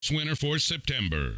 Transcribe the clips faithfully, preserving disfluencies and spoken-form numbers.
Winner for September.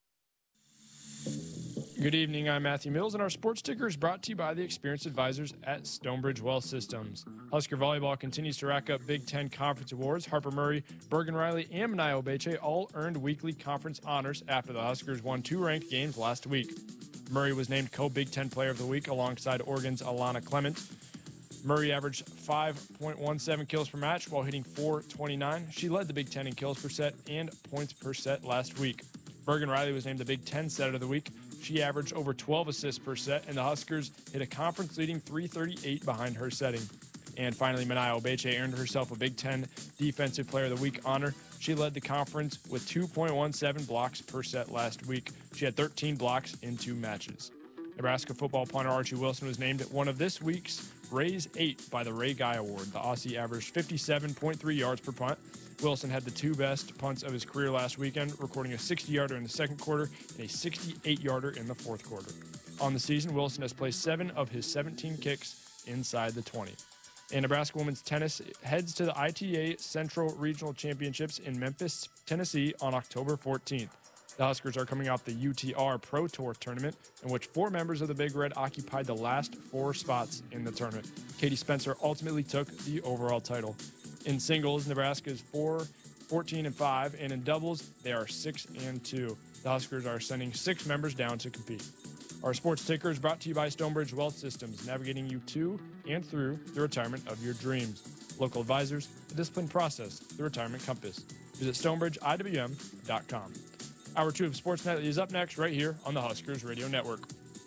Good evening, I'm Matthew Mills, and our sports ticker is brought to you by the experienced advisors at Stonebridge Wealth Systems. Husker Volleyball continues to rack up Big Ten Conference awards. Harper Murray, Bergen Riley, and Manayo Beche all earned weekly conference honors after the Huskers won two ranked games last week. Murray was named co-Big Ten Player of the Week alongside Oregon's Alana Clement. Murray averaged five point one seven kills per match while hitting four twenty-nine. She led the Big Ten in kills per set and points per set last week. Bergen Riley was named the Big Ten Setter of the Week. She averaged over twelve assists per set, and the Huskers hit a conference-leading three thirty-eight behind her setting. And finally, Manayo Beche earned herself a Big Ten Defensive Player of the Week honor. She led the conference with two point one seven blocks per set last week. She had thirteen blocks in two matches. Nebraska football punter Archie Wilson was named one of this week's Rays eight by the Ray Guy Award. The Aussie averaged fifty-seven point three yards per punt. Wilson had the two best punts of his career last weekend, recording a sixty-yarder in the second quarter and a sixty-eight-yarder in the fourth quarter. On the season, Wilson has placed seven of his seventeen kicks inside the twenty. And Nebraska women's tennis heads to the I T A Central Regional Championships in Memphis, Tennessee on October fourteenth. The Huskers are coming off the U T R Pro Tour tournament, in which four members of the Big Red occupied the last four spots in the tournament. Katie Spencer ultimately took the overall title. In singles, Nebraska is four, fourteen, and five, and in doubles, they are six and two. The Huskers are sending six members down to compete. Our sports ticker is brought to you by Stonebridge Wealth Systems, navigating you to and through the retirement of your dreams. Local advisors, the disciplined process, the retirement compass. Visit stonebridge I W M dot com. Hour two of Sports Nightly is up next right here on the Huskers Radio Network.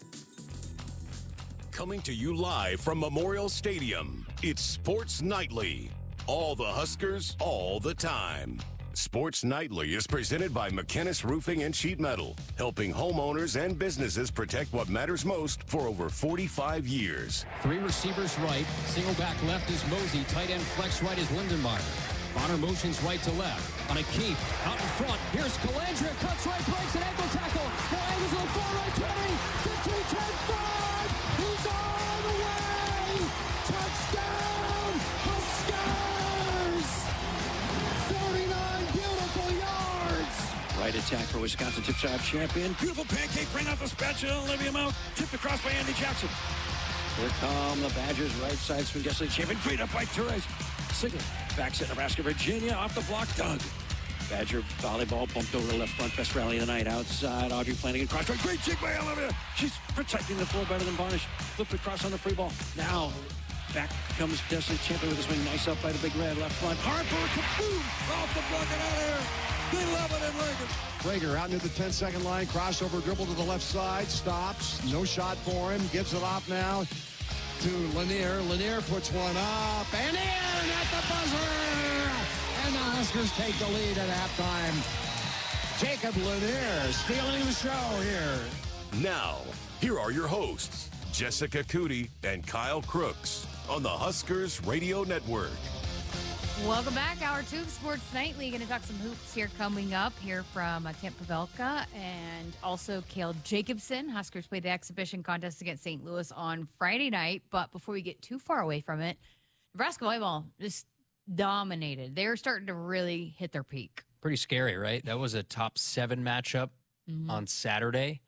Coming to you live from Memorial Stadium, it's Sports Nightly. All the Huskers, all the time. Sports Nightly is presented by McKinnis Roofing and Sheet Metal, helping homeowners and businesses protect what matters most for over forty-five years. Three receivers right, single back left is Mosey, tight end flex right is Lindenmeyer. Bonner motions right to left. On a keep, out in front, here's Calandria, cuts right, breaks an ankle tackle. Angles on far right, twenty, fifteen, ten, five. He's all the way. Touchdown, Huskers. forty-nine beautiful yards. Right attack for Wisconsin tip shot champion. Beautiful pancake, bring out the spatula, Olivia Mount. Tipped across by Andy Jackson. Here come the Badgers, right side swing, guest league champion, freed up by Torres. Sigler backs at Nebraska, Virginia, off the block, Doug. Badger volleyball bumped over the left front, best rally of the night. Outside, Audrey Flanagan, cross right, great jig by Olivia. She's protecting the floor better than Varnish. Flipped across on the free ball. Now, back comes Destiny Champion with a swing, nice up by the Big Red, left front. Harper, kaboom, off the block and out of here. They love it in Reagan. Prager out near the ten-second line, crossover dribble to the left side, stops, no shot for him, gives it off now to Lanier. Lanier puts one up and in at the buzzer. And the Huskers take the lead at halftime. Jacob Lanier stealing the show here. Now, here are your hosts, Jessica Cootie and Kyle Crooks on the Huskers Radio Network. Welcome back. Hour two of Sports Nightly. Going to talk some hoops here coming up here from uh, Kent Pavelka and also Cale Jacobson. Huskers played the exhibition contest against Saint Louis on Friday night. But before we get too far away from it, Nebraska volleyball just dominated. They're starting to really hit their peak. Pretty scary, right? That was a top seven matchup mm-hmm. on Saturday.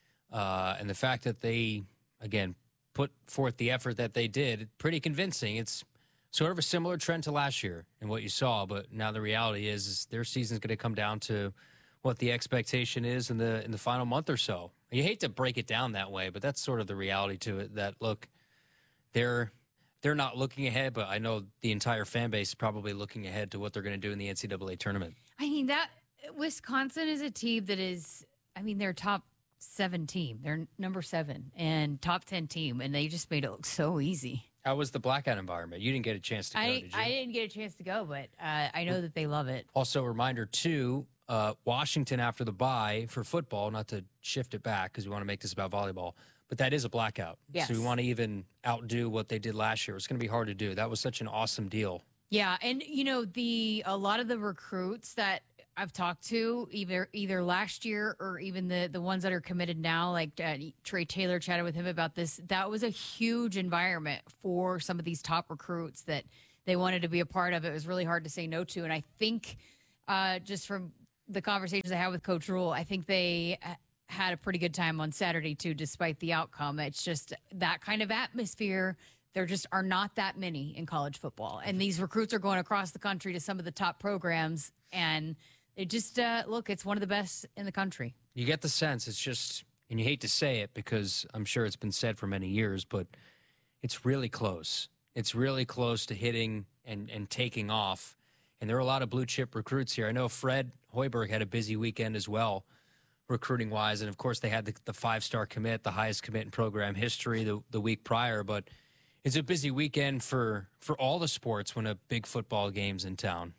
Uh, and the fact that they, again, put forth the effort that they did, pretty convincing. It's sort of a similar trend to last year and what you saw, but now the reality is, is their season's going to come down to what the expectation is in the in the final month or so. You hate to break it down that way, but that's sort of the reality to it, that, look, they're they're not looking ahead, but I know the entire fan base is probably looking ahead to what they're going to do in the N C double A tournament. I mean, that Wisconsin is a team that is, I mean, they're top seven team. They're number seven and top ten team, and they just made it look so easy. How was the blackout environment? You didn't get a chance to go, I, did you? I didn't get a chance to go, but uh, I know that they love it. Also, a reminder, too, uh, Washington after the bye for football, not to shift it back because we want to make this about volleyball, but that is a blackout. Yes. So we want to even outdo what they did last year. It's going to be hard to do. That was such an awesome deal. Yeah, and, you know, the a lot of the recruits that I've talked to, either either last year or even the, the ones that are committed now, like uh, Trey Taylor chatted with him about this. That was a huge environment for some of these top recruits that they wanted to be a part of. It was really hard to say no to. And I think uh, just from the conversations I had with Coach Rule, I think they uh, had a pretty good time on Saturday too, despite the outcome. It's just that kind of atmosphere. There just are not that many in college football, and these recruits are going across the country to some of the top programs, and it just uh, look, it's one of the best in the country. You get the sense it's just, and you hate to say it because I'm sure it's been said for many years, but it's really close. It's really close to hitting and, and taking off. And there are a lot of blue chip recruits here. I know Fred Hoiberg had a busy weekend as well, recruiting wise. And of course, they had the, the five star commit, the highest commit in program history the, the week prior. But it's a busy weekend for, for all the sports when a big football game's in town.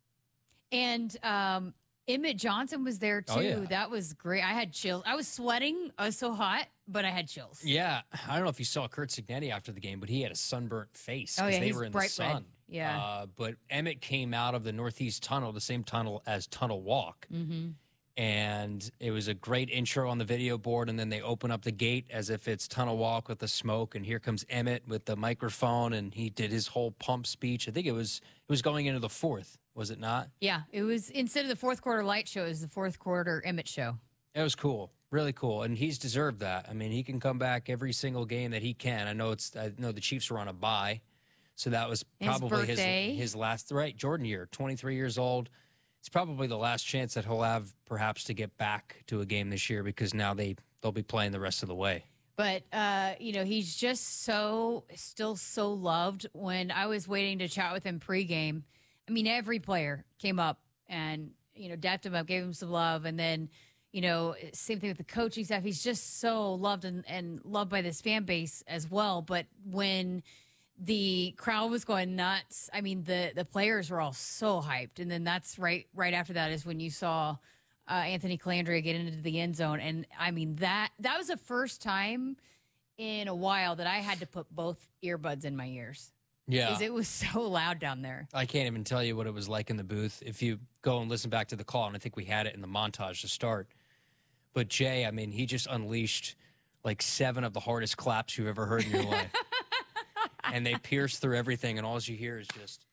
And um, Emmett Johnson was there too. Oh, yeah. That was great. I had chills. I was sweating. I was so hot, but I had chills. Yeah. I don't know if you saw Kurt Signetti after the game, but he had a sunburnt face Oh, because yeah, they he's were in bright the sun. red. Yeah. Uh, but Emmett came out of the Northeast Tunnel, the same tunnel as Tunnel Walk. Mm-hmm. And it was a great intro on the video board. And then they open up the gate as if it's Tunnel Walk with the smoke. And here comes Emmett with the microphone. And he did his whole pump speech. I think it was it was going into the fourth, was it not? Yeah, it was instead of the fourth quarter light show, it was the fourth quarter Emmett show. It was cool, really cool. And he's deserved that. I mean, he can come back every single game that he can. I know it's I know the Chiefs were on a bye. So that was probably his, his his last, right, Jordan year, twenty-three years old. It's probably the last chance that he'll have perhaps to get back to a game this year because now they, they'll be playing the rest of the way. But, uh, you know, he's just so, still so loved. When I was waiting to chat with him pregame, I mean, every player came up and, you know, dapped him up, gave him some love. And then, you know, same thing with the coaching staff. He's just so loved and, and loved by this fan base as well. But when the crowd was going nuts, I mean, the the players were all so hyped. And then that's right right after that is when you saw uh, Anthony Calandria get into the end zone. And I mean, that that was the first time in a while that I had to put both earbuds in my ears. Yeah. Because it was so loud down there. I can't even tell you what it was like in the booth. If you go and listen back to the call, and I think we had it in the montage to start. But Jay, I mean, he just unleashed like seven of the hardest claps you've ever heard in your life. And they pierce through everything, and all you hear is just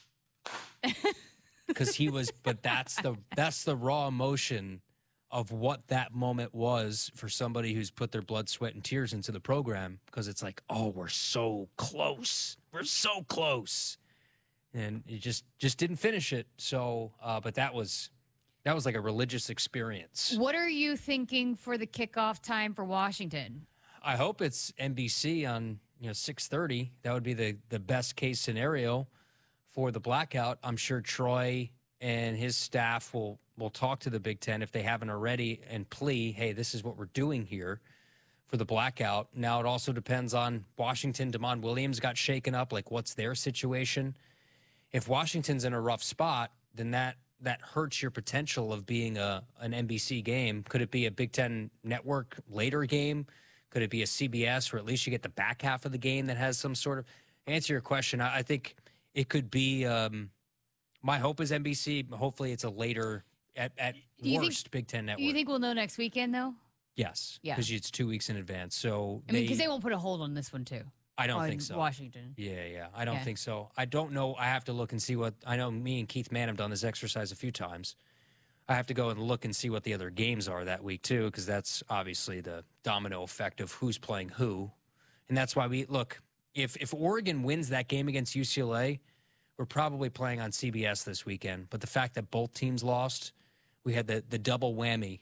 because he was. But that's the that's the raw emotion of what that moment was for somebody who's put their blood, sweat, and tears into the program. Because it's like, oh, we're so close, we're so close, and it just just didn't finish it. So, uh, but that was that was like a religious experience. What are you thinking for the kickoff time for Washington? I hope it's N B C on. You know, six thirty, that would be the, the best case scenario for the blackout. I'm sure Troy and his staff will, will talk to the Big Ten if they haven't already and plea, hey, this is what we're doing here for the blackout. Now, it also depends on Washington. Damon Williams got shaken up. Like, what's their situation? If Washington's in a rough spot, then that, that hurts your potential of being a an N B C game. Could it be a Big Ten Network later game? Could it be a C B S, or at least you get the back half of the game that has some sort of answer your question? I, I think it could be. Um, my hope is N B C. Hopefully, it's a later at, at worst think, Big Ten Network. Do you think we'll know next weekend though? Yes. Yeah. Because it's two weeks in advance. So I mean, because they won't put a hold on this one too. I don't on think so. Washington. Yeah, yeah. I don't Yeah. think so. I don't know. I have to look and see what. I know me and Keith Mann have done this exercise a few times. I have to go and look and see what the other games are that week, too, because that's obviously the domino effect of who's playing who. And that's why we look, if if Oregon wins that game against U C L A, we're probably playing on C B S this weekend. But the fact that both teams lost, we had the, the double whammy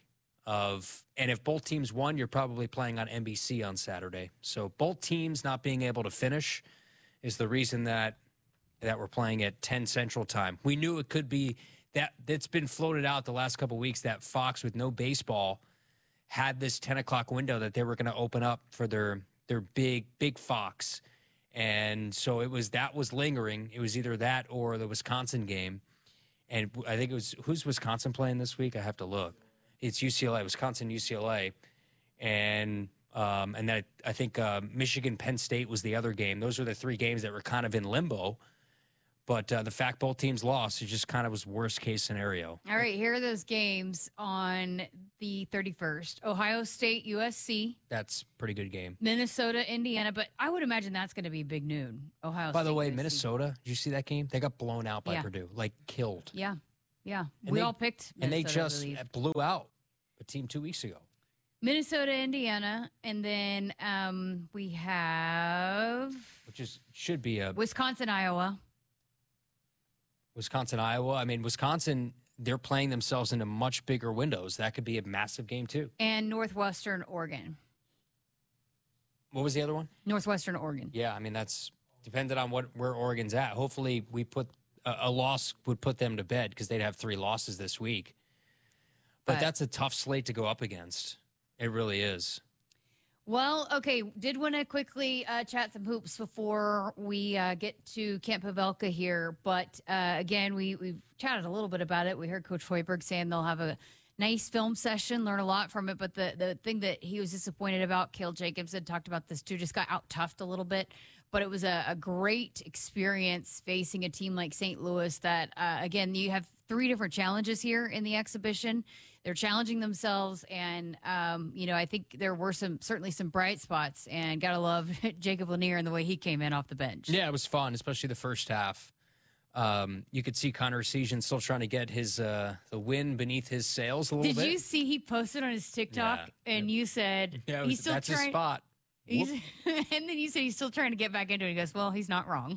of, and if both teams won, you're probably playing on N B C on Saturday. So both teams not being able to finish is the reason that that we're playing at ten Central Time. We knew it could be. That that's been floated out the last couple of weeks that Fox with no baseball had this ten o'clock window that they were going to open up for their their big big Fox, and so it was that was lingering. It was either that or the Wisconsin game, and I think it was who's Wisconsin playing this week? I have to look. It's U C L A, Wisconsin, U C L A, and um, and then I think uh, Michigan, Penn State was the other game. Those were the three games that were kind of in limbo. But uh, the fact both teams lost, it just kind of was worst case scenario. All right, here are those games on the thirty-first. Ohio State, U S C. That's a pretty good game. Minnesota, Indiana. But I would imagine that's going to be big noon. Ohio By State. the way, U S C. Minnesota, did you see that game? They got blown out by Yeah. Purdue, like killed. Yeah. Yeah, And we they- all picked and they Minnesota, I just believe. blew out a team two weeks ago. Minnesota, Indiana, and then um, we have Which is should be a Wisconsin, Iowa. Wisconsin, Iowa. I mean, Wisconsin, they're playing themselves into much bigger windows. That could be a massive game, too. And Northwestern, Oregon. What was the other one? Northwestern, Oregon. Yeah, I mean, that's dependent on what where Oregon's at. Hopefully, we put a, a loss would put them to bed because they'd have three losses this week. But, But- that's a tough slate to go up against. It really is. Well, okay, did want to quickly uh, chat some hoops before we uh, get to Camp Pavelka here. But uh, again, we, we chatted a little bit about it. We heard Coach Hoiberg saying they'll have a nice film session, learn a lot from it. But the, the thing that he was disappointed about, Cale Jacobson talked about this too, just got out-toughed a little bit. But it was a, a great experience facing a team like Saint Louis that, uh, again, you have three different challenges here in the exhibition. They're challenging themselves, and um, you know, I think there were some certainly some bright spots, and gotta love Jacob Lanier and the way he came in off the bench. Yeah, it was fun, especially the first half. Um, you could see Connor Essegian still trying to get his uh, the wind beneath his sails a little Did bit. you see he posted on his TikTok, Yeah. and you said Yeah, it he's was, still that's trying. his spot. He's, and then you said he's still trying to get back into it. He goes, "Well, he's not wrong."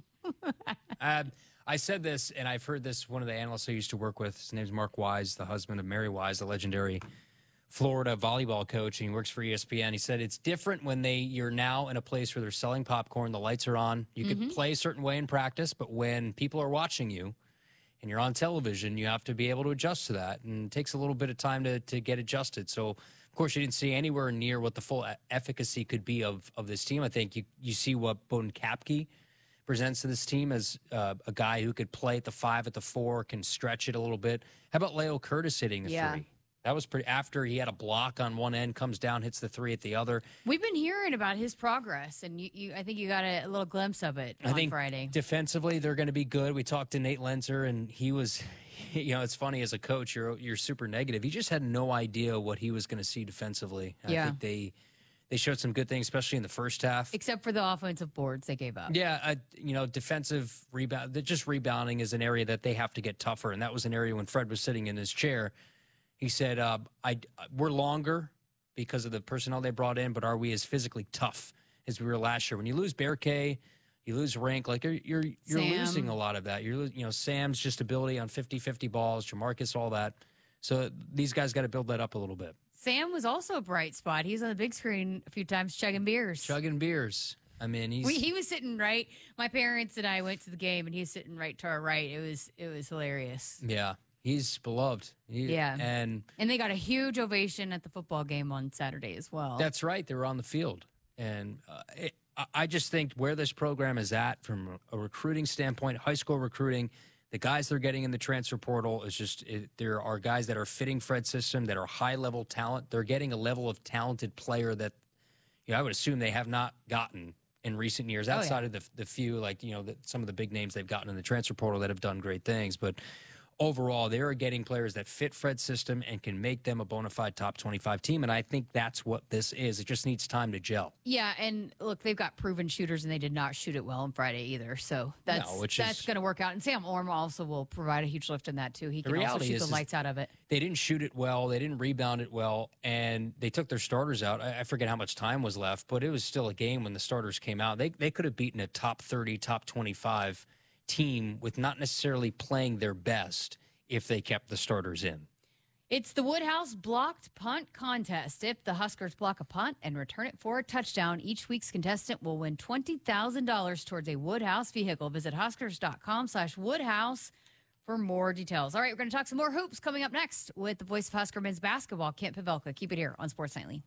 Um, I said this, and I've heard this. One of the analysts I used to work with, his name's Mark Wise, the husband of Mary Wise, the legendary Florida volleyball coach, and he works for E S P N. He said it's different when they you're now in a place where they're selling popcorn, the lights are on. You Mm-hmm. could play a certain way in practice, but when people are watching you and you're on television, you have to be able to adjust to that, and it takes a little bit of time to to get adjusted. So, of course, you didn't see anywhere near what the full e- efficacy could be of of this team. I think you you see what Bowden Kapke presents to this team as uh, a guy who could play at the five, at the four, can stretch it a little bit. How about Leo Curtis hitting the Yeah. three? That was pretty. After he had a block on one end, comes down, hits the three at the other. We've been hearing about his progress, and you, you I think you got a, a little glimpse of it I on think Friday. defensively, they're going to be good. We talked to Nate Lenzer, and he was, you know, it's funny as a coach, you're you're super negative. He just had no idea what he was going to see defensively. And Yeah. I think they they showed some good things, especially in the first half. Except for the offensive boards they gave up. Yeah, uh, you know, defensive rebound, the- just rebounding is an area that they have to get tougher, and that was an area when Fred was sitting in his chair. He said, uh, "I we're longer because of the personnel they brought in, but are we as physically tough as we were last year? When you lose Bearcay, you lose Rank, like you're you're, you're Sam. losing a lot of that. You're lo- you know Sam's just ability on fifty-fifty balls, Jamarcus, all that. So these guys got to build that up a little bit. Sam was also a bright spot. He was on the big screen a few times chugging beers. Chugging beers. I mean, he's We, he was sitting right. My parents and I went to the game, and he was sitting right to our right. It was it was hilarious. yeah, he's beloved. He- Yeah. and And they got a huge ovation at the football game on Saturday as well. That's right. They were on the field. And uh, it, I- I just think where this program is at from a recruiting standpoint, high school recruiting, the guys they're getting in the transfer portal is just, it, there are guys that are fitting Fred's system that are high level talent. They're getting a level of talented player that, you know, I would assume they have not gotten in recent years yeah. outside of the, the few, like, you know, the, some of the big names they've gotten in the transfer portal that have done great things. But overall, they are getting players that fit Fred's system and can make them a bona fide top twenty-five team. And I think that's what this is. It just needs time to gel. Yeah, and look, they've got proven shooters, and they did not shoot it well on Friday either. So that's No, which that's is- going to work out. And Sam Orm also will provide a huge lift in that too. He The can also reality shoot is- the is- lights out of it. They didn't shoot it well. They didn't rebound it well. And they took their starters out. I, I forget how much time was left, but it was still a game when the starters came out. They, they could have beaten a top thirty, top twenty-five team with not necessarily playing their best if they kept the starters in. It's the Woodhouse Blocked Punt Contest. If the Huskers block a punt and return it for a touchdown, each week's contestant will win twenty thousand dollars towards a Woodhouse vehicle. Visit huskers.com slash Woodhouse for more details. All right, we're going to talk some more hoops coming up next with the voice of Husker men's basketball, Kent Pavelka. Keep it here on Sports Nightly.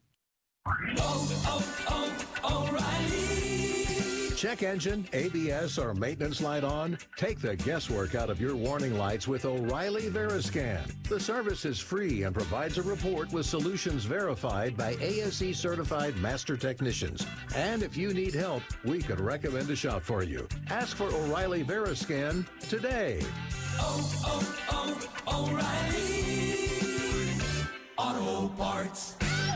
Check engine, A B S, or maintenance light on? Take the guesswork out of your warning lights with O'Reilly Veriscan. The service is free and provides a report with solutions verified by A S E certified master technicians. And if you need help, we could recommend a shop for you. Ask for O'Reilly Veriscan today.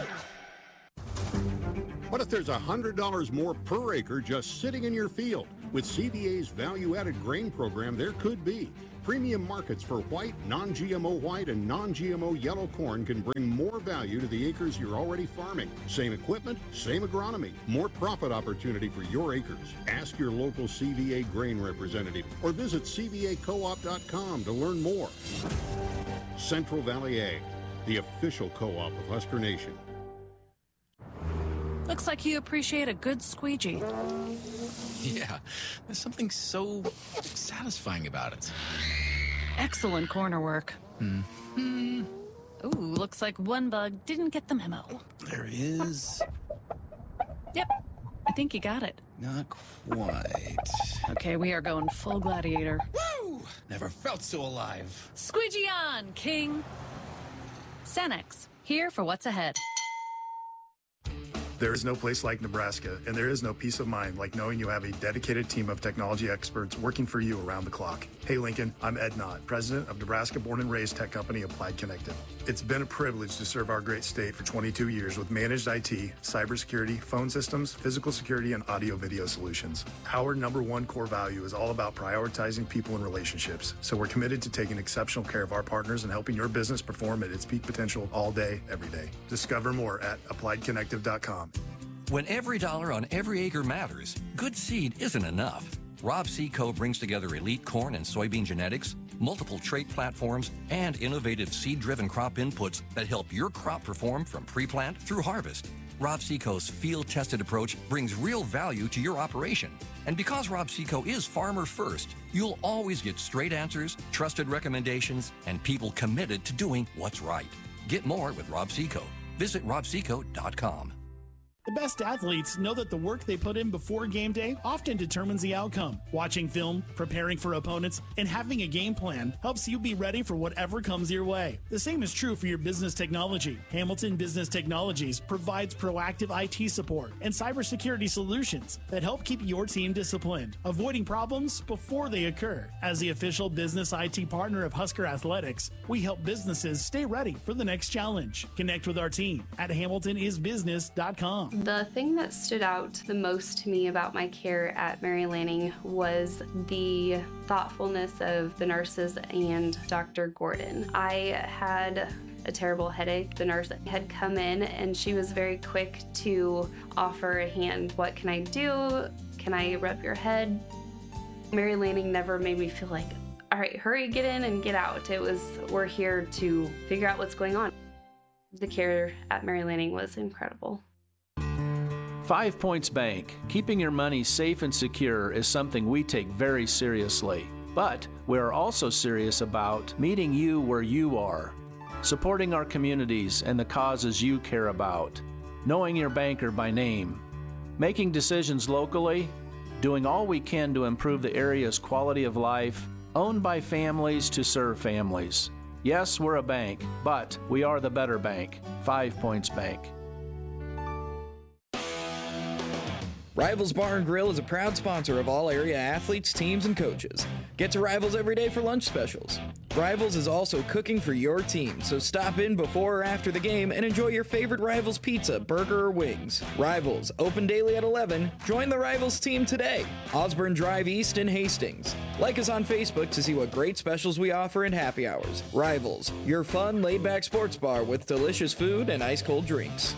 What if there's one hundred dollars more per acre just sitting in your field? With C V A's value-added grain program, there could be. Premium markets for white, non-G M O white, and non-G M O yellow corn can bring more value to the acres you're already farming. Same equipment, same agronomy, more profit opportunity for your acres. Ask your local C V A grain representative or visit C V A co op dot com to learn more. Central Valley Ag, the official co-op of Husker Nation. Looks like you appreciate a good squeegee. Yeah, there's something so satisfying about it. Excellent corner work. Hmm. Ooh, looks like one bug didn't get the memo. There is... Yep, I think you got it. Not quite. Okay, we are going full gladiator. Woo! Never felt so alive. Squeegee on, King! Cenex, here for what's ahead. There is no place like Nebraska, and there is no peace of mind like knowing you have a dedicated team of technology experts working for you around the clock. Hey Lincoln, I'm Ed Knott, president of Nebraska born and raised tech company Applied Connective. It's been a privilege to serve our great state for twenty-two years with managed I T, cybersecurity, phone systems, physical security, and audio-video solutions. Our number one core value is all about prioritizing people and relationships, so we're committed to taking exceptional care of our partners and helping your business perform at its peak potential all day, every day. Discover more at applied connective dot com. When every dollar on every acre matters, good seed isn't enough. Rob Seco brings together elite corn and soybean genetics, multiple trait platforms, and innovative seed-driven crop inputs that help your crop perform from pre-plant through harvest. Rob Seco's field-tested approach brings real value to your operation. And because Rob Seco is farmer first, you'll always get straight answers, trusted recommendations, and people committed to doing what's right. Get more with Rob Seco. Visit rob seco dot com. The best athletes know that the work they put in before game day often determines the outcome. Watching film, preparing for opponents, and having a game plan helps you be ready for whatever comes your way. The same is true for your business technology. Hamilton Business Technologies provides proactive I T support and cybersecurity solutions that help keep your team disciplined, avoiding problems before they occur. As the official business I T partner of Husker Athletics, we help businesses stay ready for the next challenge. Connect with our team at hamilton is business dot com. The thing that stood out the most to me about my care at Mary Lanning was the thoughtfulness of the nurses and Doctor Gordon. I had a terrible headache. The nurse had come in and she was very quick to offer a hand. What can I do? Can I rub your head? Mary Lanning never made me feel like, all right, hurry, get in and get out. It was, we're here to figure out what's going on. The care at Mary Lanning was incredible. Five Points Bank. Keeping your money safe and secure is something we take very seriously. But we're also serious about meeting you where you are, supporting our communities and the causes you care about, knowing your banker by name, making decisions locally, doing all we can to improve the area's quality of life, owned by families to serve families. Yes, we're a bank, but we are the better bank. Five Points Bank. Rivals Bar and Grill is a proud sponsor of all area athletes, teams, and coaches. Get to Rivals every day for lunch specials. Rivals is also cooking for your team, so stop in before or after the game and enjoy your favorite Rivals pizza, burger, or wings. Rivals, open daily at eleven. Join the Rivals team today. Osborne Drive East in Hastings. Like us on Facebook to see what great specials we offer in happy hours. Rivals, your fun, laid-back sports bar with delicious food and ice-cold drinks.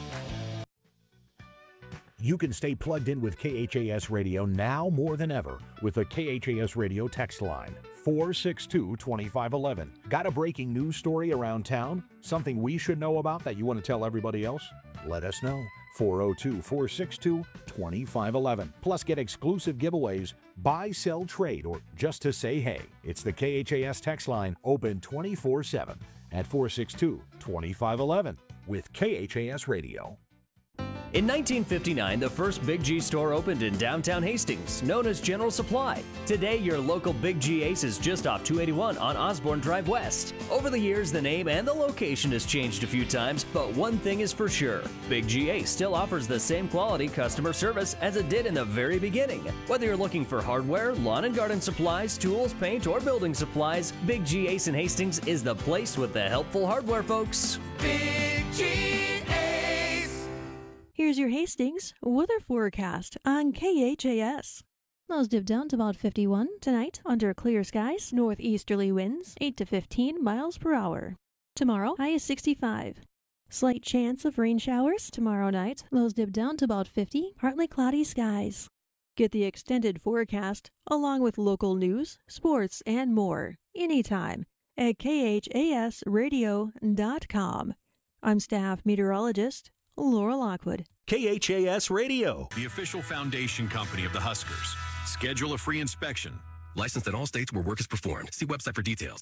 You can stay plugged in with K H A S Radio now more than ever with the K H A S Radio text line, four six two, two five one one. Got a breaking news story around town? Something we should know about that you want to tell everybody else? Let us know. four oh two, four six two, two five one one. Plus get exclusive giveaways, buy, sell, trade, or just to say hey. It's the K H A S text line, open twenty-four seven at four six two, two five one one with K H A S Radio. In nineteen fifty-nine, the first Big G store opened in downtown Hastings, known as General Supply. Today, your local Big G Ace is just off two eighty-one on Osborne Drive West. Over the years, the name and the location has changed a few times, but one thing is for sure. Big G Ace still offers the same quality customer service as it did in the very beginning. Whether you're looking for hardware, lawn and garden supplies, tools, paint, or building supplies, Big G Ace in Hastings is the place with the helpful hardware, folks. Big G Here's your Hastings weather forecast on K H A S. Lows dip down to about fifty-one. Tonight, under clear skies, northeasterly winds, eight to fifteen miles per hour. Tomorrow, high is sixty-five. Slight chance of rain showers tomorrow night. Lows dip down to about fifty. Partly cloudy skies. Get the extended forecast, along with local news, sports, and more, anytime at K H A S radio dot com. I'm staff meteorologist Laura Lockwood. K H A S Radio, the official foundation company of the Huskers. Schedule a free inspection. Licensed in all states where work is performed. See website for details.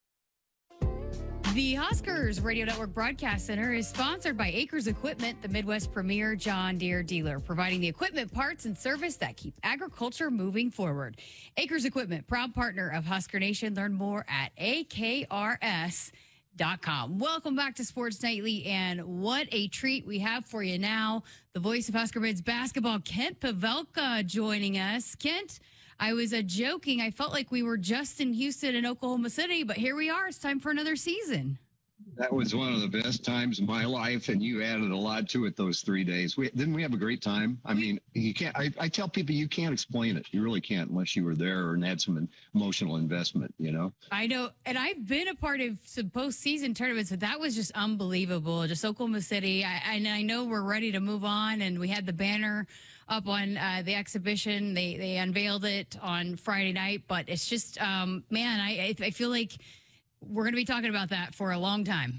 The Huskers Radio Network Broadcast Center is sponsored by Acres Equipment, the Midwest premier John Deere dealer, providing the equipment, parts, and service that keep agriculture moving forward. Acres Equipment, proud partner of Husker Nation. Learn more at A K R S dot com. Welcome back to Sports Nightly, and what a treat we have for you now. The voice of Husker men's basketball, Kent Pavelka, joining us. Kent, I was uh, joking. I felt like we were just in Houston and Oklahoma City, but here we are. It's time for another season. That was one of the best times of my life, and you added a lot to it those three days. We, didn't we have a great time? I mean, you can't. I, I tell people you can't explain it. You really can't unless you were there and had some emotional investment. You know. I know, and I've been a part of some postseason tournaments, but that was just unbelievable. Just Oklahoma City. I, and I know we're ready to move on, and we had the banner up on uh, the exhibition. They they unveiled it on Friday night, but it's just, um, man, I I feel like we're going to be talking about that for a long time.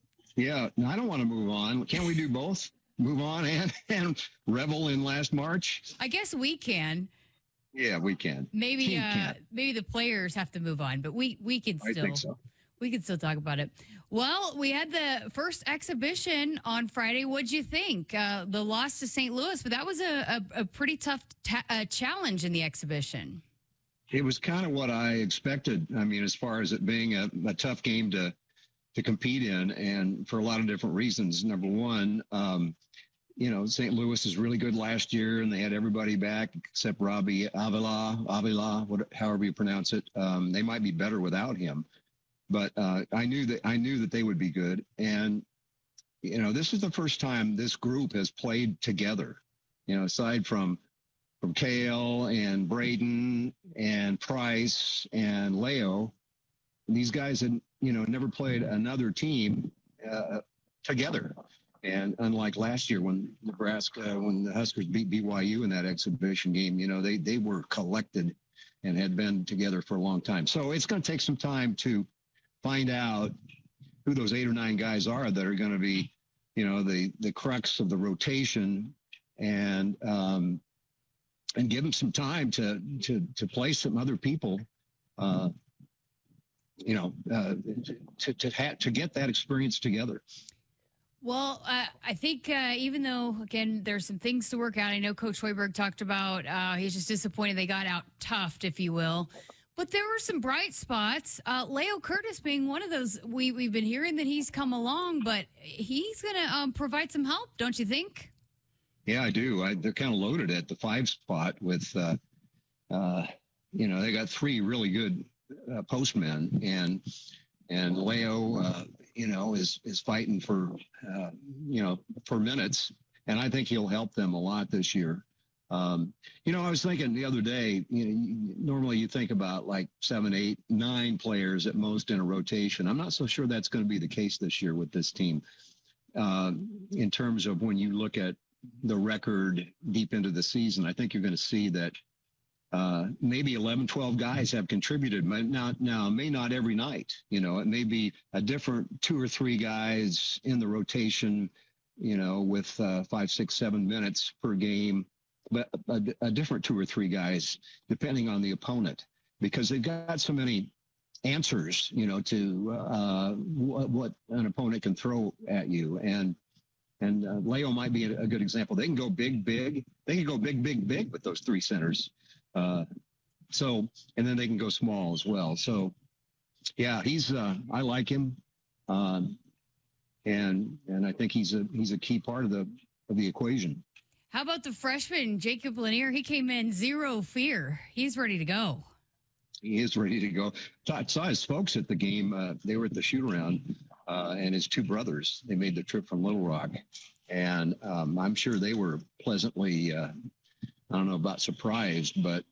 Yeah, I don't want to move on. Can't we do both? Move on and, and revel in last March? I guess we can. Yeah, we can. Maybe Team uh, can't. maybe the players have to move on, but we we can I still. think so. We can still talk about it. Well, we had the first exhibition on Friday. What'd you think? Uh, the loss to Saint Louis, but that was a, a, a pretty tough ta- uh, challenge in the exhibition. It was kind of what I expected. I mean, as far as it being a, a tough game to to compete in, and for a lot of different reasons. Number one, um, you know, Saint Louis is really good last year, and they had everybody back except Robbie Avila, Avila, what, however you pronounce it. Um, they might be better without him. But uh, I knew that I knew that they would be good. And, you know, this is the first time this group has played together, you know, aside from from Kale and Braden and Price and Leo. These guys had, you know, never played another team uh, together. And unlike last year when Nebraska, when the Huskers beat B Y U in that exhibition game, you know, they, they were collected and had been together for a long time. So it's going to take some time to find out who those eight or nine guys are that are going to be, you know, the, the crux of the rotation, and, um, and give them some time to, to, to play some other people, uh, you know, uh, to, to, ha- to get that experience together. Well, uh, I think uh, even though, again, there's some things to work out, I know Coach Hoiberg talked about uh, he's just disappointed they got out toughed, if you will. But there were some bright spots. Uh, Leo Curtis being one of those. We, we've been hearing that he's come along, but he's going to um, provide some help, don't you think? Yeah, I do. I, they're kind of loaded at the five spot with, uh, uh, you know, they got three really good uh, postmen, and and Leo, uh, you know, is is fighting for, uh, you know, for minutes, and I think he'll help them a lot this year. Um, you know, I was thinking the other day, you know, normally you think about like seven, eight, nine players at most in a rotation. I'm not so sure that's going to be the case this year with this team. Uh, in terms of when you look at the record deep into the season, I think you're going to see that uh, maybe eleven, twelve guys have contributed, but not now, may not every night. You know, it may be a different two or three guys in the rotation, you know, with uh, five, six, seven minutes per game. But a, a different two or three guys, depending on the opponent, because they've got so many answers, you know, to uh, what, what an opponent can throw at you. And and uh, Leo might be a, a good example. They can go big, big. They can go big, big, big with those three centers. Uh, so, and then they can go small as well. So, yeah, he's. Uh, I like him, um, and and I think he's a he's a key part of the of the equation. How about the freshman, Jacob Lanier? He came in zero fear. He's ready to go. He is ready to go. I saw his folks at the game. Uh, they were at the shoot-around, uh, and his two brothers. They made the trip from Little Rock. And um, I'm sure they were pleasantly, uh, I don't know about surprised, but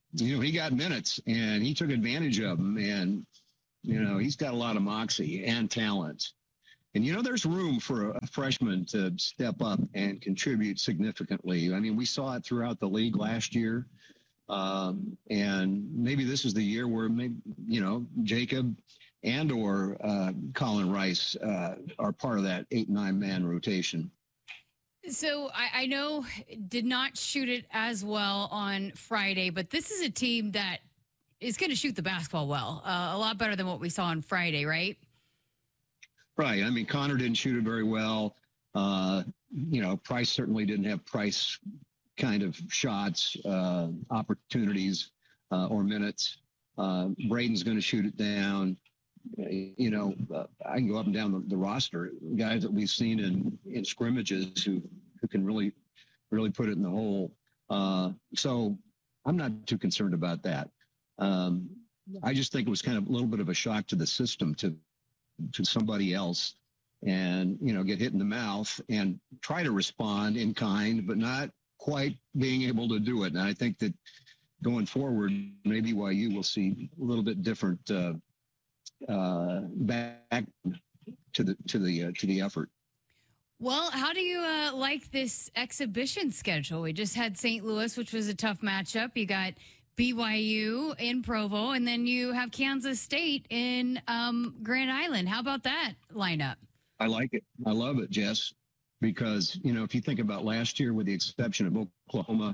you know, he got minutes and he took advantage of them. And, you know, he's got a lot of moxie and talent. And, you know, there's room for a freshman to step up and contribute significantly. I mean, we saw it throughout the league last year. Um, and maybe this is the year where, maybe, you know, Jacob and or uh, Colin Rice uh, are part of that eight, nine man rotation. So I, I know did not shoot it as well on Friday, but this is a team that is going to shoot the basketball well, uh, a lot better than what we saw on Friday, right? Right. I mean, Connor didn't shoot it very well. Uh, you know, Price certainly didn't have Price kind of shots, uh, opportunities, uh, or minutes. Uh, Braden's going to shoot it down. You know, uh, I can go up and down the, the roster, guys that we've seen in, in scrimmages who, who can really, really put it in the hole. Uh, so I'm not too concerned about that. Um, I just think it was kind of a little bit of a shock to the system to, to somebody else and, you know, get hit in the mouth and try to respond in kind, but not quite being able to do it. And I think that going forward, maybe Y U will see a little bit different, uh, uh, back to the, to the, uh, to the effort. Well, how do you uh, like this exhibition schedule? We just had Saint Louis, which was a tough matchup. You got B Y U in Provo, and then you have Kansas State in um, Grand Island. How about that lineup? I like it. I love it, Jess, because, you know, if you think about last year, with the exception of Oklahoma,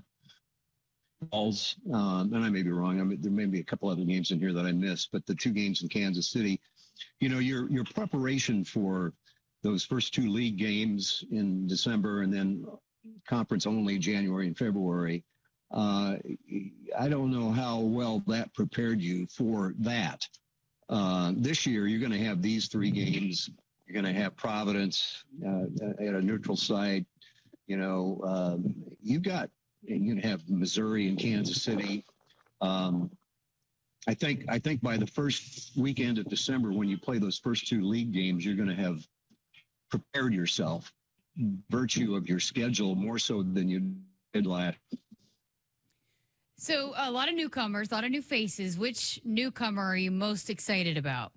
Balls, um, and I may be wrong. I mean, there may be a couple other games in here that I missed, but the two games in Kansas City, you know, your your preparation for those first two league games in December and then conference only January and February, uh, I don't know how well that prepared you for that. Uh, this year, you're going to have these three games. You're going to have Providence uh, at a neutral site. You know, um, you've got, you're going to have Missouri and Kansas City. Um, I think I think by the first weekend of December, when you play those first two league games, you're going to have prepared yourself, virtue of your schedule, more so than you did last. So a lot of newcomers, a lot of new faces. Which newcomer are you most excited about?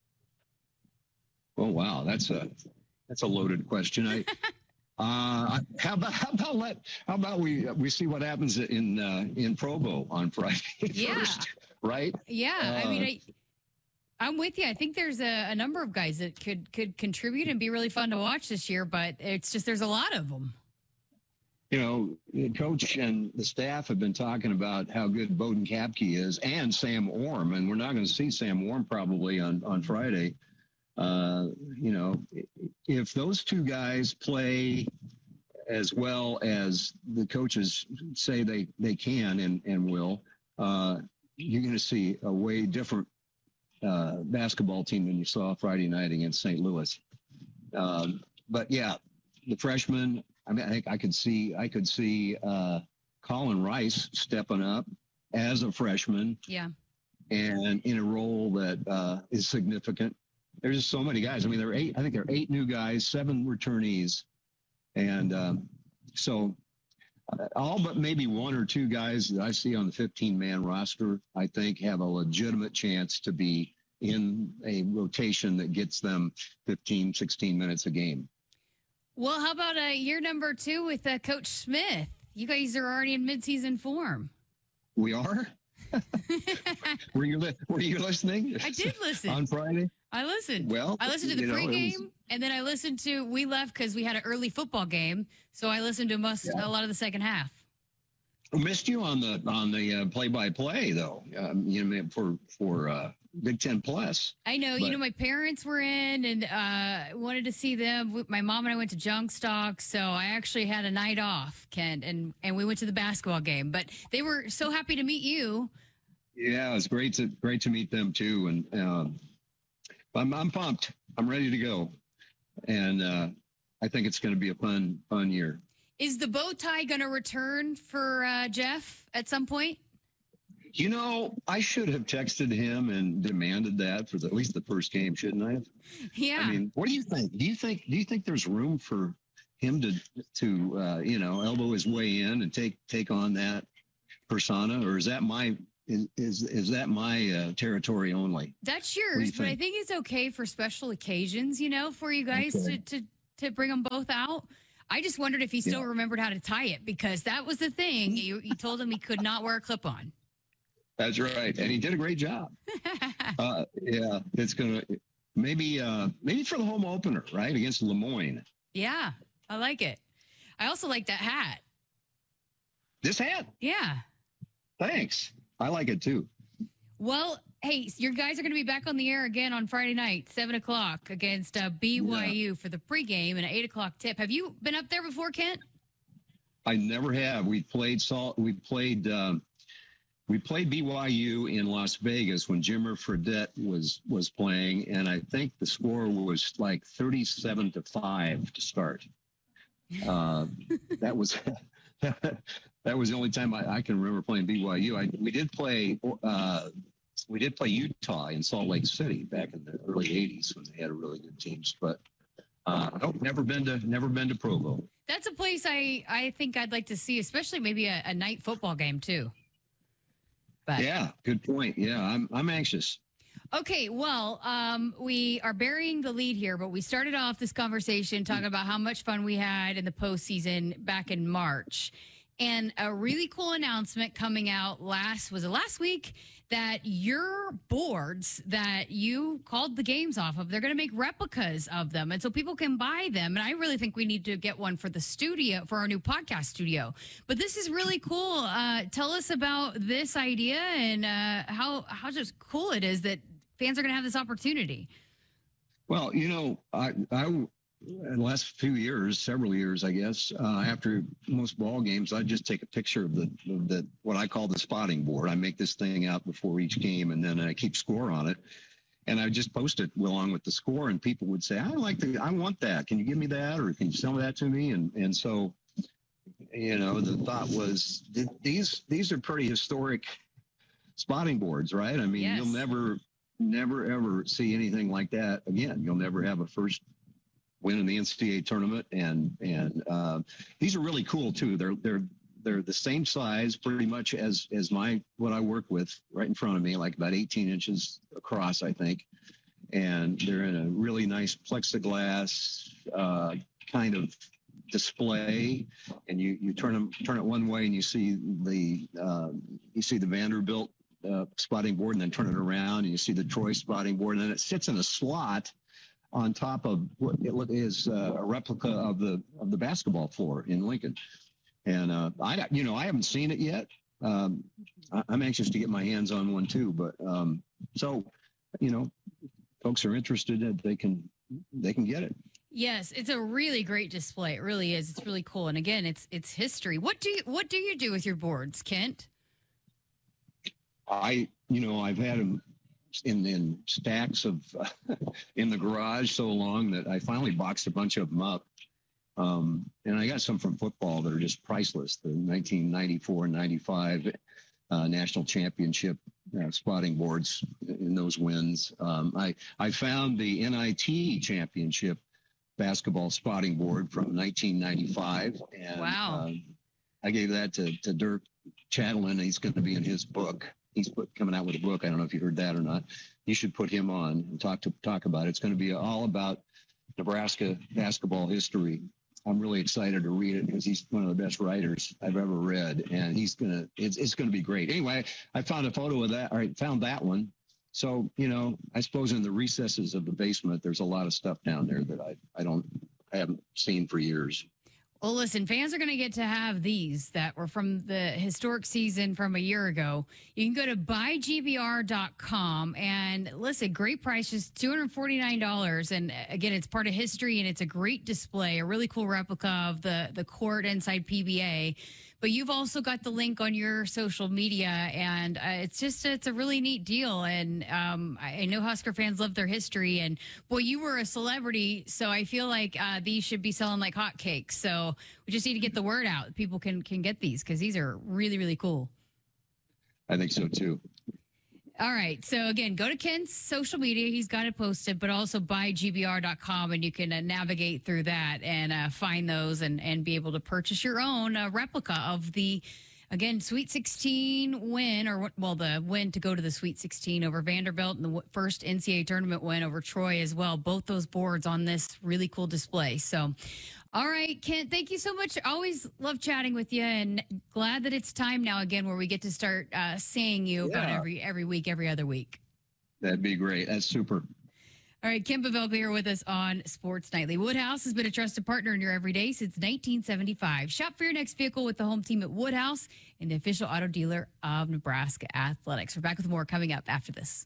Oh, wow. That's a, that's a loaded question. I, uh, how about, how about let, how about we, we see what happens in, uh, in Provo on Friday Yeah. first, right? Yeah. Uh, I mean, I, I'm with you. I think there's a, a number of guys that could, could contribute and be really fun to watch this year, but it's just, there's a lot of them. You know, the coach and the staff have been talking about how good Bowden Kapke is and Sam Orm, and we're not going to see Sam Orm probably on, on Friday. Uh, you know, if those two guys play as well as the coaches say they, they can and, and will, uh, you're going to see a way different uh, basketball team than you saw Friday night against Saint Louis. Um, but yeah, the freshmen, I mean, I think I could see, I could see uh, Colin Rice stepping up as a freshman. Yeah. And in a role that uh, is significant. There's just so many guys. I mean, there are eight, I think there are eight new guys, seven returnees. And um, so uh, all but maybe one or two guys that I see on the fifteen man roster, I think have a legitimate chance to be in a rotation that gets them fifteen, sixteen minutes a game. Well, how about uh, year number two with uh, Coach Smith? You guys are already in midseason form. We are? were you li- were you listening? I did listen on Friday. I listened. Well, I listened to the you know, pregame, was... and then I listened to. We left because we had an early football game, so I listened to most Yeah. a lot of the second half. I missed you on the on the uh, play-by-play though. Um, you know, for for uh, Big Ten Plus. I know. But- You know, my parents were in, and uh, wanted to see them. My mom and I went to Junk Stock, so I actually had a night off, Kent, and and we went to the basketball game. But they were so happy to meet you. Yeah, it was great to great to meet them too, and um, I'm I'm pumped. I'm ready to go, and uh, I think it's going to be a fun fun year. Is the bow tie going to return for uh, Jeff at some point? You know, I should have texted him and demanded that for the, at least the first game, shouldn't I have? Yeah. I mean, what do you think? Do you think do you think there's room for him to to uh, you know elbow his way in and take take on that persona, or is that my is is, is that my uh, territory only? That's do you yours, but I think? think it's okay for special occasions, you know, for you guys Okay. to, to, to bring them both out. I just wondered if he still Yeah. remembered how to tie it, because that was the thing. You, you told him he could not wear a clip on. That's right, and he did a great job. uh, yeah, it's gonna maybe uh, maybe for the home opener, right, against Lemoyne. Yeah, I like it. I also like that hat. This hat, Yeah. thanks. I like it too. Well, hey, your guys are going to be back on the air again on Friday night, seven o'clock, against uh, B Y U for the pregame and an eight o'clock tip. Have you been up there before, Kent? I never have. We played salt. We played. Um, we played B Y U in Las Vegas when Jimmer Fredette was was playing, and I think the score was like thirty-seven to five to start. Uh, that was that was the only time I, I can remember playing B Y U. I, we did play. Uh, we did play Utah in Salt Lake City back in the early eighties when they had a really good teams, but uh, nope, never been to never been to Provo. That's a place I, I think I'd like to see, especially maybe a, a night football game, too. But Yeah, good point. Yeah, I'm I'm anxious. Okay, well, um, we are burying the lead here, but we started off this conversation talking about how much fun we had in the postseason back in March. And a really cool announcement coming out last, was it last week, that your boards that you called the games off of, they're going to make replicas of them. And so people can buy them. And I really think we need to get one for the studio, for our new podcast studio. But this is really cool. Uh, tell us about this idea and uh, how, how just cool it is that fans are going to have this opportunity. Well, you know, I, I in the last few years, several years, I guess, uh, after most ball games, I just take a picture of the, of the what I call the spotting board. I make this thing out before each game, and then I keep score on it, and I just post it along with the score. And people would say, "I like the, I want that. Can you give me that, or can you sell that to me?" And and so, you know, the thought was th- these these are pretty historic spotting boards, right? I mean, Yes. you'll never. Never ever see anything like that again. You'll never have a first win in the N C double A tournament, and and uh, these are really cool too. They're they're they're the same size pretty much as as my what I work with right in front of me, like about eighteen inches across, I think. And they're in a really nice plexiglass uh, kind of display, and you you turn them turn it one way and you see the uh, you see the Vanderbilt uh, spotting board, and then turn it around and you see the Troy spotting board, and then it sits in a slot on top of what it is uh, a replica of the of the basketball floor in Lincoln. And uh, I you know I haven't seen it yet. Um, I, I'm anxious to get my hands on one too. But um, so you know, folks are interested, they can they can get it. Yes, it's a really great display. It really is. It's really cool. And again, it's it's history. What do you what do you do with your boards, Kent? I, you know, I've had them in, in stacks of uh, in the garage so long that I finally boxed a bunch of them up. Um, and I got some from football that are just priceless. The nineteen ninety-four ninety-five uh, national championship uh, spotting boards in those wins. Um, I, I found the N I T championship basketball spotting board from nineteen ninety-five. And, wow. Um, I gave that to, to Dirk Chatelain. He's going to be in his book. He's put, coming out with a book. I don't know if you heard that or not. You should put him on and talk to talk about it. It's going to be all about Nebraska basketball history. I'm really excited to read it because he's one of the best writers I've ever read, and he's gonna. It's, it's going to be great. Anyway, I found a photo of that. Or I found that one. So you know, I suppose in the recesses of the basement, there's a lot of stuff down there that I I don't I haven't seen for years. Well, listen, fans are going to get to have these that were from the historic season from a year ago. You can go to buy G B R dot com and listen, great price, just two hundred forty-nine dollars. And again, it's part of history and it's a great display, a really cool replica of the, the court inside P B A. But you've also got the link on your social media, and uh, it's just, it's a really neat deal. And um, I, I know Husker fans love their history. And boy, you were a celebrity, so I feel like uh, these should be selling like hotcakes. So we just need to get the word out. People can can get these because these are really, really cool. I think so too. All right. So again, go to Ken's social media. He's got it posted, but also buy G B R dot com, and you can uh, navigate through that and uh, find those and, and be able to purchase your own uh, replica of the Again, Sweet sixteen win, or well, the win to go to the Sweet sixteen over Vanderbilt, and the first N C double A tournament win over Troy as well. Both those boards on this really cool display. So, all right, Kent, thank you so much. Always love chatting with you, and glad that it's time now again where we get to start uh, seeing you Yeah. about every every week, every other week. That'd be great. That's super. All right, Kent Pavelka here with us on Sports Nightly. Woodhouse has been a trusted partner in your everyday since nineteen seventy-five. Shop for your next vehicle with the home team at Woodhouse and the official auto dealer of Nebraska Athletics. We're back with more coming up after this.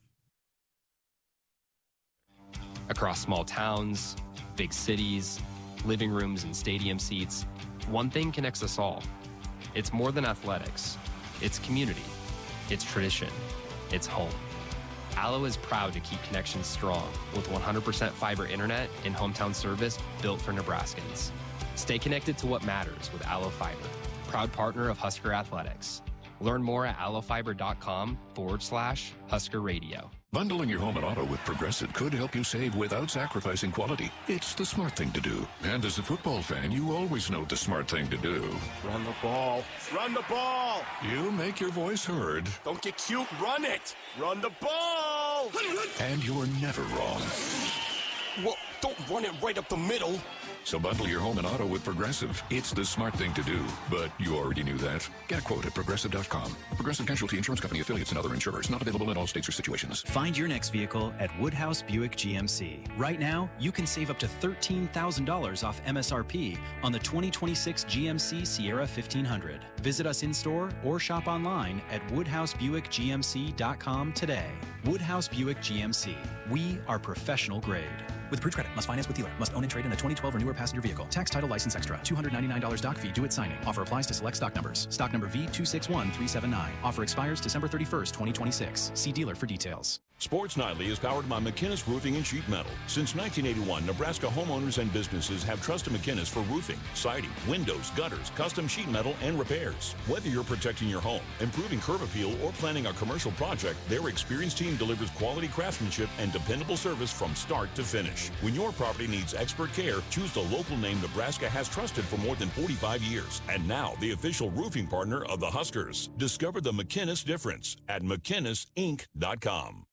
Across small towns, big cities, living rooms, and stadium seats, one thing connects us all. It's more than athletics. It's community. It's tradition. It's home. Allo is proud to keep connections strong with one hundred percent fiber internet and hometown service built for Nebraskans. Stay connected to what matters with Allo Fiber, proud partner of Husker Athletics. Learn more at allofiber.com forward slash Husker Radio. Bundling your home and auto with Progressive could help you save without sacrificing quality. It's the smart thing to do. And as a football fan, you always know the smart thing to do. Run the ball. Run the ball. You make your voice heard. Don't get cute. Run it. Run the ball. And you're never wrong. Well, don't run it right up the middle. So bundle your home and auto with Progressive. It's the smart thing to do. But you already knew that. Get a quote at progressive dot com. Progressive Casualty Insurance Company affiliates and other insurers. Not available in all states or situations. Find your next vehicle at Woodhouse Buick G M C. Right now, you can save up to thirteen thousand dollars off M S R P on the twenty twenty-six G M C Sierra fifteen hundred. Visit us in-store or shop online at woodhouse buick g m c dot com today. Woodhouse Buick G M C. We are professional grade. With approved credit, must finance with dealer, must own and trade in a twenty twelve or newer passenger vehicle. Tax, title, license extra. two hundred ninety-nine dollars doc fee due at signing. Offer applies to select stock numbers. Stock number V two six one three seven nine. Offer expires December thirty-first, twenty twenty-six. See dealer for details. Sports Nightly is powered by McKinnis Roofing and Sheet Metal. Since nineteen eighty-one, Nebraska homeowners and businesses have trusted McKinnis for roofing, siding, windows, gutters, custom sheet metal, and repairs. Whether you're protecting your home, improving curb appeal, or planning a commercial project, their experienced team delivers quality craftsmanship and dependable service from start to finish. When your property needs expert care, choose the local name Nebraska has trusted for more than forty-five years. And now, the official roofing partner of the Huskers. Discover the McKinnis difference at mckinnis inc dot com.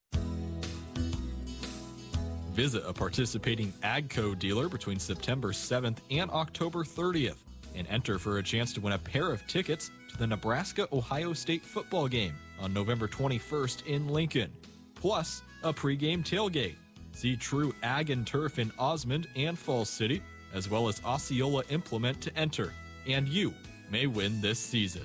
Visit a participating AGCO dealer between September seventh and October thirtieth and enter for a chance to win a pair of tickets to the Nebraska-Ohio State football game on November twenty-first in Lincoln, plus a pregame tailgate. See True Ag and Turf in Osmond and Falls City, as well as Osceola Implement to enter, and you may win this season.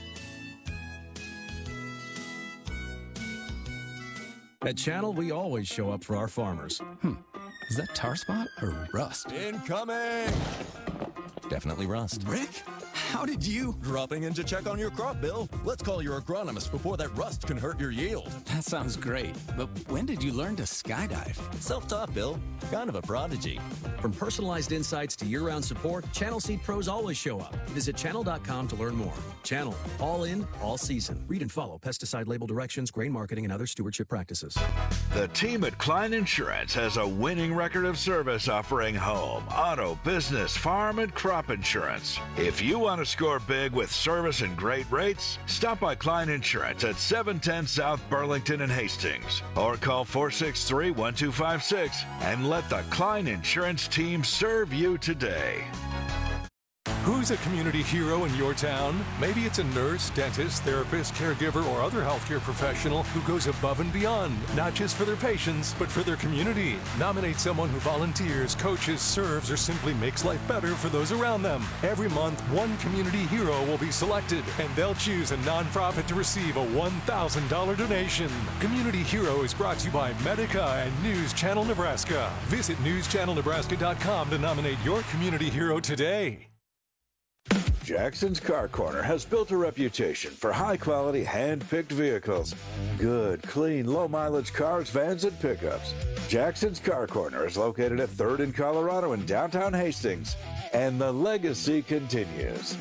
At Channel, we always show up for our farmers. Hmm, is that tar spot or rust? Incoming! Definitely rust. Rick, how did you? Dropping in to check on your crop, Bill. Let's call your agronomist before that rust can hurt your yield. That sounds great, but when did you learn to skydive? Self-taught, Bill. Kind of a prodigy. From personalized insights to year-round support, Channel Seed pros always show up. Visit channel dot com to learn more. Channel, all in, all season. Read and follow pesticide label directions, grain marketing, and other stewardship practices. The team at Klein Insurance has a winning record of service offering home, auto, business, farm, and crop insurance. If you want to score big with service and great rates, stop by Klein Insurance at seven ten South Burlington and Hastings, or call four six three, one two five six and let the Klein Insurance team serve you today. Who's a community hero in your town? Maybe it's a nurse, dentist, therapist, caregiver, or other healthcare professional who goes above and beyond, not just for their patients, but for their community. Nominate someone who volunteers, coaches, serves, or simply makes life better for those around them. Every month, one community hero will be selected, and they'll choose a nonprofit to receive a one thousand dollars donation. Community Hero is brought to you by Medica and News Channel Nebraska. Visit news channel nebraska dot com to nominate your community hero today. Jackson's Car Corner has built a reputation for high-quality, hand-picked vehicles. Good, clean, low-mileage cars, vans, and pickups. Jackson's Car Corner is located at third and Colorado in downtown Hastings, and the legacy continues.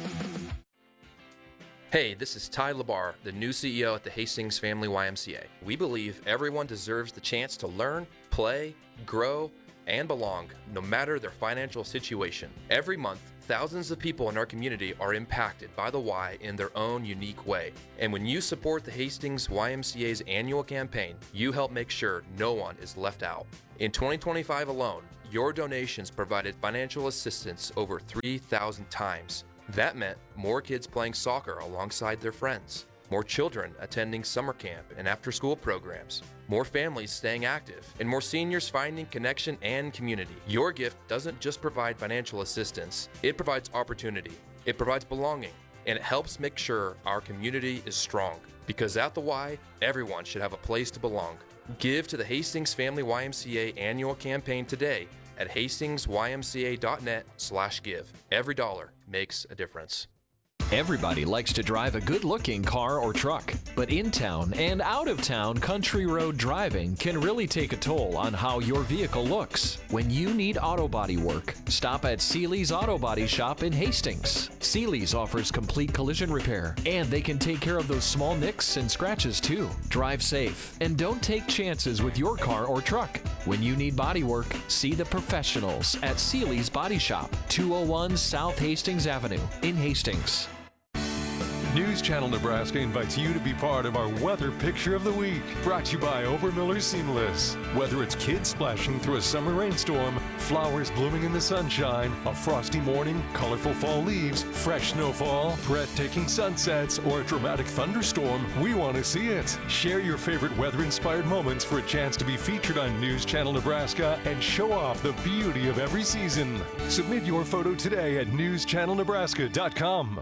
Hey, this is Ty Labar, the new C E O at the Hastings Family Y M C A. We believe everyone deserves the chance to learn, play, grow, and belong, no matter their financial situation. Every month, Thousands of people in our community are impacted by the Y in their own unique way. And when you support the Hastings Y M C A's annual campaign, you help make sure no one is left out. In twenty twenty-five alone, your donations provided financial assistance over three thousand times. That meant more kids playing soccer alongside their friends, more children attending summer camp and after-school programs, more families staying active, and more seniors finding connection and community. Your gift doesn't just provide financial assistance, it provides opportunity, it provides belonging, and it helps make sure our community is strong. Because at the Y, everyone should have a place to belong. Give to the Hastings Family Y M C A annual campaign today at hastingsymca.net slash give. Every dollar makes a difference. Everybody likes to drive a good-looking car or truck, but in town and out of town, country road driving can really take a toll on how your vehicle looks. When you need auto body work, stop at Seeley's Auto Body Shop in Hastings. Seeley's offers complete collision repair, and they can take care of those small nicks and scratches too. Drive safe, and don't take chances with your car or truck. When you need body work, see the professionals at Seeley's Body Shop, two oh one South Hastings Avenue in Hastings. News Channel Nebraska invites you to be part of our Weather Picture of the Week, brought to you by Obermiller Seamless. Whether it's kids splashing through a summer rainstorm, flowers blooming in the sunshine, a frosty morning, colorful fall leaves, fresh snowfall, breathtaking sunsets, or a dramatic thunderstorm, we want to see it. Share your favorite weather-inspired moments for a chance to be featured on News Channel Nebraska and show off the beauty of every season. Submit your photo today at news channel nebraska dot com.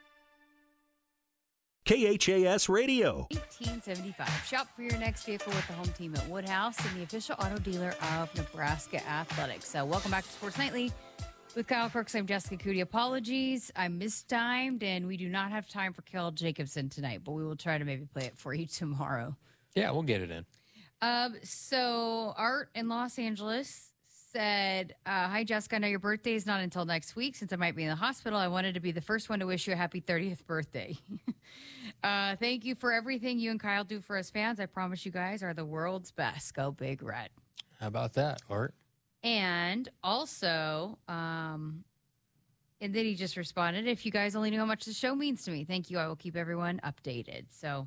K H A S Radio. eighteen seventy-five. Shop for your next vehicle with the home team at Woodhouse and the official auto dealer of Nebraska Athletics. So welcome back to Sports Nightly with Kyle Crooks. I'm Jessica Cootie. Apologies, I mistimed, and we do not have time for Kel Jacobson tonight, but we will try to maybe play it for you tomorrow. Yeah, we'll get it in. Um, so Art in Los Angeles said, uh, hi, Jessica. I know your birthday is not until next week. Since I might be in the hospital, I wanted to be the first one to wish you a happy thirtieth birthday. uh, thank you for everything you and Kyle do for us fans. I promise you guys are the world's best. Go Big Red. How about that, Art? And also, um, and then he just responded, if you guys only knew how much the show means to me. Thank you. I will keep everyone updated. So,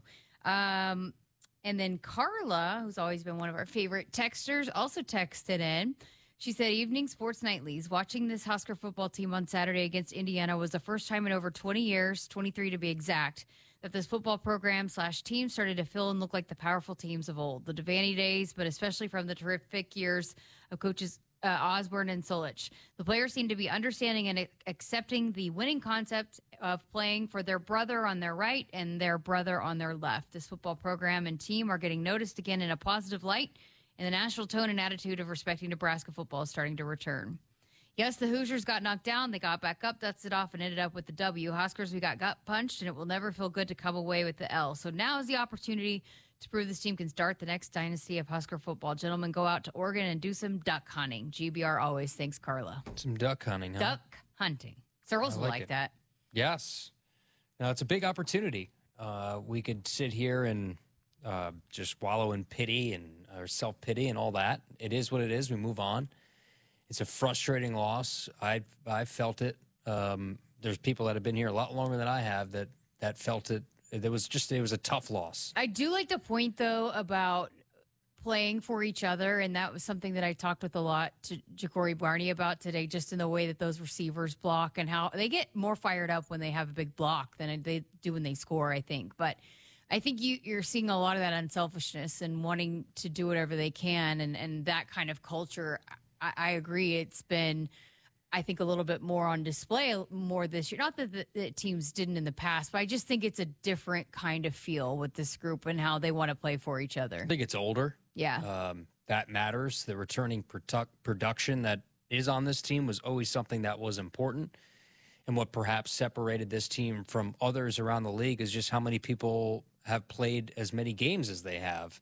um, and then Carla, who's always been one of our favorite texters, also texted in. She said, evening sports nightlies. Watching this Husker football team on Saturday against Indiana was the first time in over twenty years, twenty-three to be exact, that this football program slash team started to feel and look like the powerful teams of old. The Devaney days, but especially from the terrific years of coaches uh, Osborne and Solich. The players seem to be understanding and accepting the winning concept of playing for their brother on their right and their brother on their left. This football program and team are getting noticed again in a positive light, and the national tone and attitude of respecting Nebraska football is starting to return. Yes, the Hoosiers got knocked down. They got back up, dusted off, and ended up with the W. Huskers, we got gut punched, and it will never feel good to come away with the L. So now is the opportunity to prove this team can start the next dynasty of Husker football. Gentlemen, go out to Oregon and do some duck hunting. G B R always. Thanks, Carla. Some duck hunting, huh? Duck hunting. Searles will like, like that. Yes. Now, it's a big opportunity. Uh, we could sit here and uh, just wallow in pity and or self-pity and all that. It is what it is. We move on. It's a frustrating loss. I I felt it. Um, there's people that have been here a lot longer than I have that that felt it. It was just it was a tough loss. I do like the point though about playing for each other, and that was something that I talked with a lot to Ja'Cory Barney about today, just in the way that those receivers block and how they get more fired up when they have a big block than they do when they score, I think. But I think you, you're seeing a lot of that unselfishness and wanting to do whatever they can, and, and that kind of culture. I, I agree. It's been, I think, a little bit more on display more this year. Not that the, the teams didn't in the past, but I just think it's a different kind of feel with this group and how they want to play for each other. I think it's older. Yeah. Um, that matters. The returning produ- production that is on this team was always something that was important. And what perhaps separated this team from others around the league is just how many people have played as many games as they have.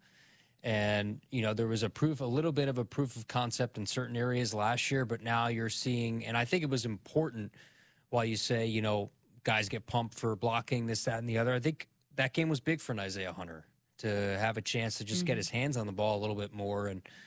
And, you know, there was a proof, a little bit of a proof of concept in certain areas last year, but now you're seeing, and I think it was important while you say, you know, guys get pumped for blocking this, that, and the other. I think that game was big for an Isaiah Hunter to have a chance to just mm-hmm. get his hands on the ball a little bit more. And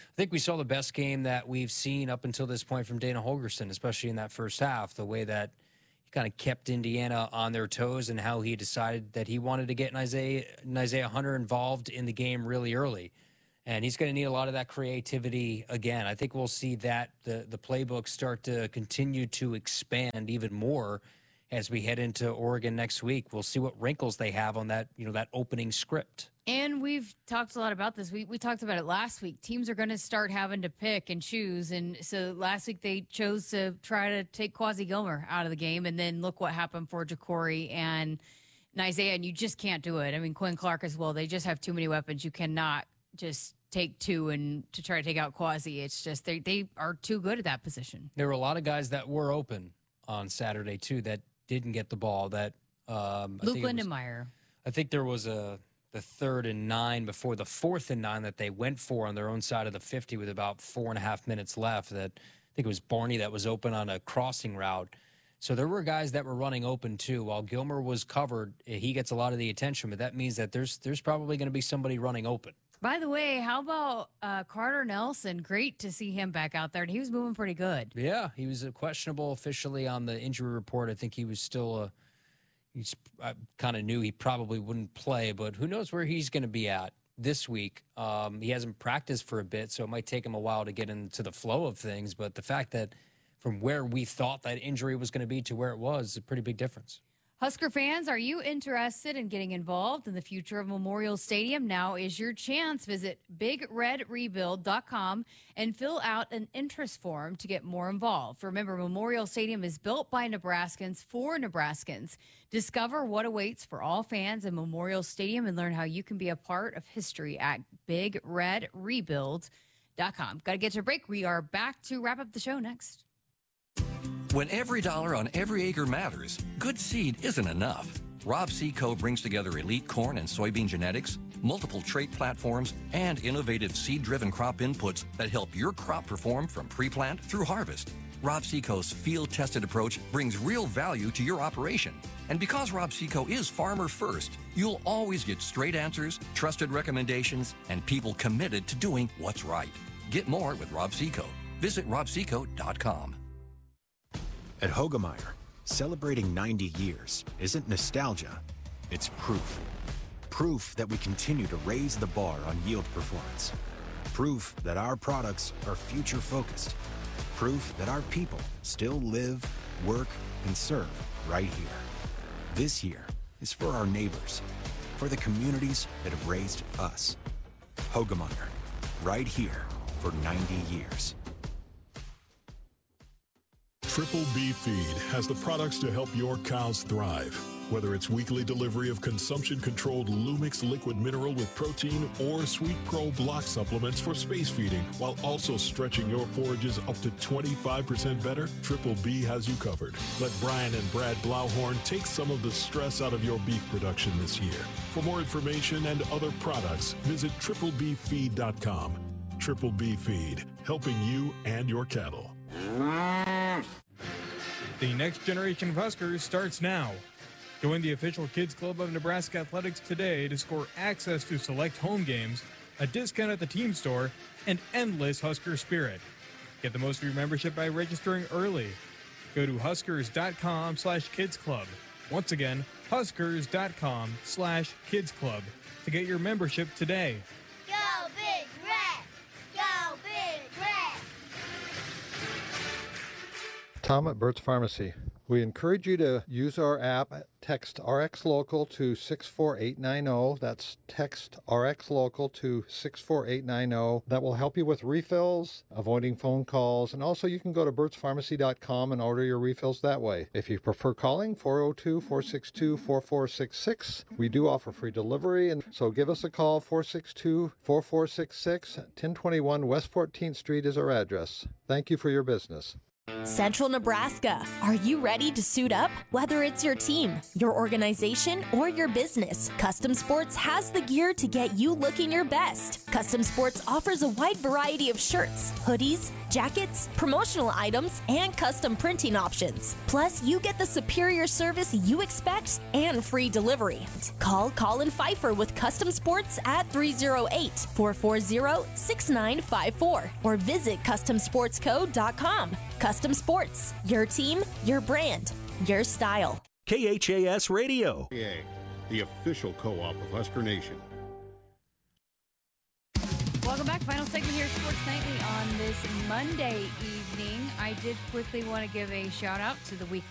I think we saw the best game that we've seen up until this point from Dana Holgorsen, especially in that first half, the way that he kind of kept Indiana on their toes and how he decided that he wanted to get Isaiah, Isaiah Hunter involved in the game really early. And he's going to need a lot of that creativity again. I think we'll see that the, the playbook start to continue to expand even more as we head into Oregon next week. We'll see what wrinkles they have on that, you know, that opening script. And we've talked a lot about this. We we talked about it last week. Teams are going to start having to pick and choose. And so last week they chose to try to take Quasi Gilmer out of the game. And then look what happened for Ja'Cory and Isaiah. And you just can't do it. I mean, Quinn Clark as well. They just have too many weapons. You cannot just take two and to try to take out Quasi. It's just they, they are too good at that position. There were a lot of guys that were open on Saturday, too, that didn't get the ball. That um, Luke I think Lindenmeyer. Was, I think there was a the third and nine before the fourth and nine that they went for on their own side of the fifty with about four and a half minutes left. That I think it was Barney that was open on a crossing route. So there were guys that were running open too. While Gilmer was covered, he gets a lot of the attention, but that means that there's there's probably going to be somebody running open. By the way, how about uh, Carter Nelson? Great to see him back out there. And he was moving pretty good. Yeah, he was questionable officially on the injury report. I think he was still a He's, I kind of knew he probably wouldn't play, but who knows where he's going to be at this week. Um, he hasn't practiced for a bit, so it might take him a while to get into the flow of things. But the fact that from where we thought that injury was going to be to where it was is a pretty big difference. Husker fans, are you interested in getting involved in the future of Memorial Stadium? Now is your chance. Visit big red rebuild dot com and fill out an interest form to get more involved. Remember, Memorial Stadium is built by Nebraskans for Nebraskans. Discover what awaits for all fans in Memorial Stadium and learn how you can be a part of history at big red rebuild dot com. Got to get to a break. We are back to wrap up the show next. When every dollar on every acre matters, good seed isn't enough. Rob Seco brings together elite corn and soybean genetics, multiple trait platforms, and innovative seed-driven crop inputs that help your crop perform from pre-plant through harvest. Rob Seco's field-tested approach brings real value to your operation. And because Rob Seco is farmer first, you'll always get straight answers, trusted recommendations, and people committed to doing what's right. Get more with Rob Seco. Visit rob seco dot com. At Hogemeyer, celebrating ninety years isn't nostalgia, it's proof. Proof that we continue to raise the bar on yield performance. Proof that our products are future-focused. Proof that our people still live, work, and serve right here. This year is for our neighbors, for the communities that have raised us. Hogemeyer, right here for ninety years. Triple B Feed has the products to help your cows thrive. Whether it's weekly delivery of consumption-controlled Lumix liquid mineral with protein or Sweet Pro block supplements for space feeding, while also stretching your forages up to twenty-five percent better, Triple B has you covered. Let Brian and Brad Blauhorn take some of the stress out of your beef production this year. For more information and other products, visit triple b feed dot com. Triple B Feed, helping you and your cattle. The next generation of Huskers starts now. Join the official Kids Club of Nebraska Athletics today to score access to select home games, a discount at the team store, and endless Husker spirit. Get the most of your membership by registering early. Go to huskers dot com slash kids club. Once again, huskers dot com slash kids club to get your membership today. Go Big Red! Go Big Red! Tom at Burt's Pharmacy. We encourage you to use our app. Text R X Local to six four eight nine zero. That's text R X Local to six four eight nine zero. That will help you with refills, avoiding phone calls, and also you can go to burts pharmacy dot com and order your refills that way. If you prefer calling, four oh two, four six two, four four six six. We do offer free delivery, and so give us a call, four six two, four four six six. ten twenty-one West fourteenth Street is our address. Thank you for your business. Central Nebraska. Are you ready to suit up? Whether it's your team, your organization, or your business, Custom Sports has the gear to get you looking your best. Custom Sports offers a wide variety of shirts, hoodies, jackets, promotional items, and custom printing options. Plus, you get the superior service you expect and free delivery. Call Colin Pfeiffer with Custom Sports at three oh eight, four four zero, six nine five four or visit custom sports co dot com. Custom Sports, your team, your brand, your style. K H A S Radio. The official co-op of Husker Nation. Welcome back. Final segment here, Sports Nightly on this Monday evening. I did quickly want to give a shout out to the week